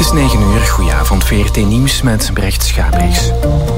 is 9:00. Goedenavond, VRT Nieuws met Brecht Schabriks.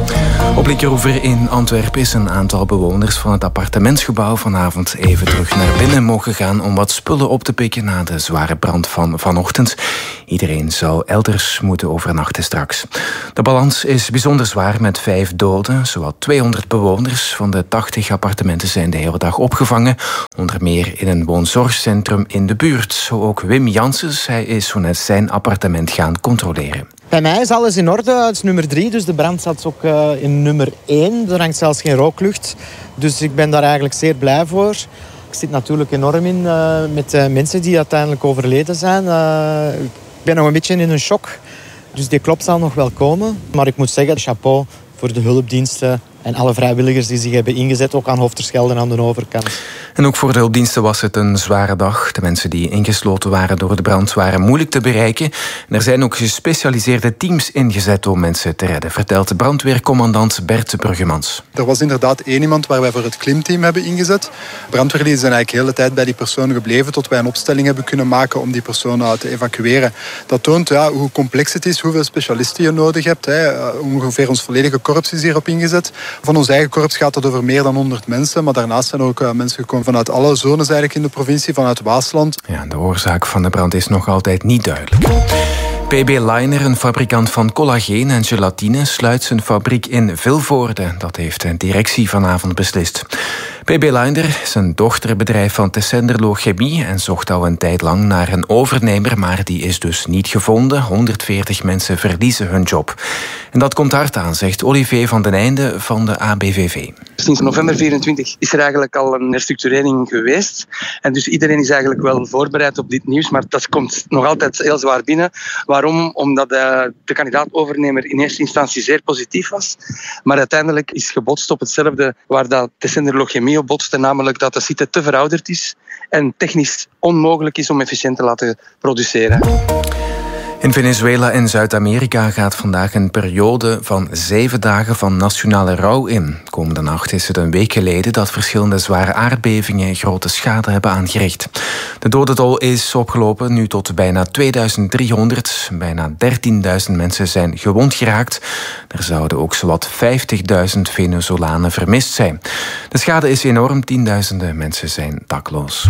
Op Linkeroever in Antwerpen is een aantal bewoners van het appartementsgebouw vanavond even terug naar binnen mogen gaan om wat spullen op te pikken na de zware brand van vanochtend. Iedereen zou elders moeten overnachten straks. De balans is bijzonder zwaar met 5 doden. Zowat 200 bewoners van de 80 appartementen zijn de hele dag opgevangen. Onder meer in een woonzorgcentrum in de buurt. Zo ook Wim Janssens. Hij is zo net zijn appartement gaan controleren. Bij mij is alles in orde. Het is nummer 3, dus de brand zat ook in nummer 1. Er hangt zelfs geen rooklucht. Dus ik ben daar eigenlijk zeer blij voor. Ik zit natuurlijk enorm in met mensen die uiteindelijk overleden zijn. Ik ben nog een beetje in een shock. Dus die klop zal nog wel komen. Maar ik moet zeggen, chapeau voor de hulpdiensten en alle vrijwilligers die zich hebben ingezet, ook aan Hoofdterschelde en aan de overkant. En ook voor de hulpdiensten was het een zware dag. De mensen die ingesloten waren door de brand waren moeilijk te bereiken. En er zijn ook gespecialiseerde teams ingezet om mensen te redden, vertelt de brandweercommandant Bert Bruggemans. Er was inderdaad 1 iemand waar wij voor het klimteam hebben ingezet. Brandweerlieden zijn eigenlijk de hele tijd bij die persoon gebleven tot wij een opstelling hebben kunnen maken om die persoon te evacueren. Dat toont hoe complex het is, hoeveel specialisten je nodig hebt. Ongeveer ons volledige korps is hierop ingezet. Van ons eigen korps gaat het over meer dan 100 mensen, maar daarnaast zijn er ook mensen gekomen vanuit alle zones eigenlijk in de provincie, vanuit Waasland. Ja, de oorzaak van de brand is nog altijd niet duidelijk. PB Leiner, een fabrikant van collageen en gelatine, sluit zijn fabriek in Vilvoorde. Dat heeft de directie vanavond beslist. PB Leiner is een dochterbedrijf van Tessenderlo Chemie en zocht al een tijd lang naar een overnemer, maar die is dus niet gevonden. 140 mensen verliezen hun job. En dat komt hard aan, zegt Olivier van den Einde van de ABVV. Sinds november 24 is er eigenlijk al een herstructurering geweest. En dus iedereen is eigenlijk wel voorbereid op dit nieuws, maar dat komt nog altijd heel zwaar binnen. Waarom? Omdat de kandidaat-overnemer in eerste instantie zeer positief was. Maar uiteindelijk is gebotst op hetzelfde waar dat Tessenderlo Chemie op botste, namelijk dat de site te verouderd is en technisch onmogelijk is om efficiënt te laten produceren. In Venezuela en Zuid-Amerika gaat vandaag een periode van 7 dagen van nationale rouw in. Komende nacht is het een week geleden dat verschillende zware aardbevingen grote schade hebben aangericht. De dodentol is opgelopen nu tot bijna 2300. Bijna 13.000 mensen zijn gewond geraakt. Er zouden ook zowat 50.000 Venezolanen vermist zijn. De schade is enorm, tienduizenden mensen zijn dakloos.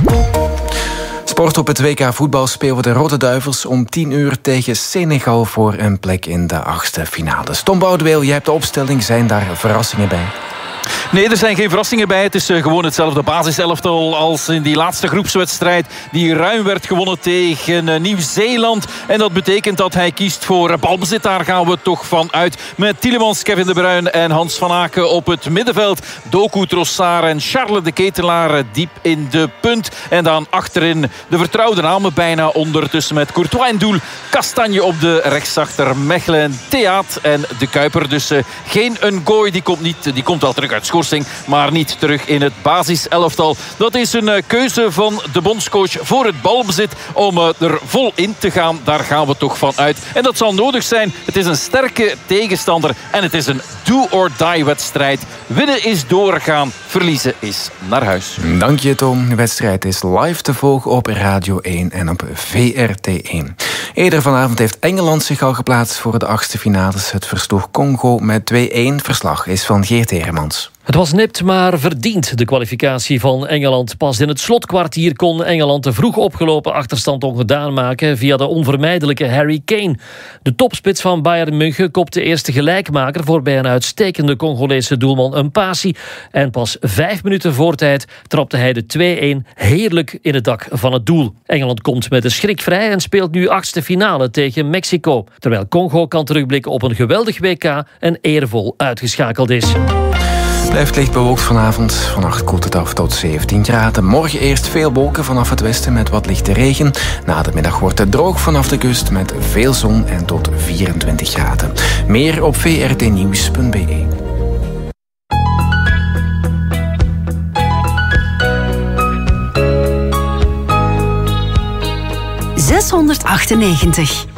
Sport op het WK voetbal spelen de Rode Duivels om 10 uur tegen Senegal voor een plek in de 8e finale. Tom Boudeweel, jij hebt de opstelling. Zijn daar verrassingen bij? Nee, er zijn geen verrassingen bij. Het is gewoon hetzelfde basiselftal als in die laatste groepswedstrijd die ruim werd gewonnen tegen Nieuw-Zeeland. En dat betekent dat hij kiest voor balbezit. Daar gaan we toch van uit. Met Tielemans, Kevin De Bruyne en Hans van Aken op het middenveld. Doku, Trossard en Charles de Ketelaar diep in de punt. En dan achterin de vertrouwde namen bijna ondertussen met Courtois in doel. Kastanje op de rechtsachter, Mechelen, Theaat en de Kuiper. Dus geen Ngoy, die komt wel terug uit schorsing, maar niet terug in het basiselftal. Dat is een keuze van de bondscoach voor het balbezit om er vol in te gaan. Daar gaan we toch van uit. En dat zal nodig zijn. Het is een sterke tegenstander en het is een do-or-die wedstrijd. Winnen is doorgaan, verliezen is naar huis. Dank je, Tom. De wedstrijd is live te volgen op Radio 1 en op VRT1. Eerder vanavond heeft Engeland zich al geplaatst voor de 8e finales. Het versloeg Congo met 2-1. Verslag is van Geert Heremans. Het was nipt, maar verdiend, de kwalificatie van Engeland. Pas in het slotkwartier kon Engeland de vroeg opgelopen achterstand ongedaan maken via de onvermijdelijke Harry Kane. De topspits van Bayern München kopte eerst de gelijkmaker voorbij een uitstekende Congolese doelman Mpasi. En pas 5 minuten voor tijd trapte hij de 2-1 heerlijk in het dak van het doel. Engeland komt met de schrik vrij en speelt nu 8e finale tegen Mexico. Terwijl Congo kan terugblikken op een geweldig WK en eervol uitgeschakeld is. Blijft licht bewolkt vanavond. Vannacht koelt het af tot 17 graden. Morgen eerst veel wolken vanaf het westen met wat lichte regen. Na de middag wordt het droog vanaf de kust met veel zon en tot 24 graden. Meer op vrtnieuws.be. ...698.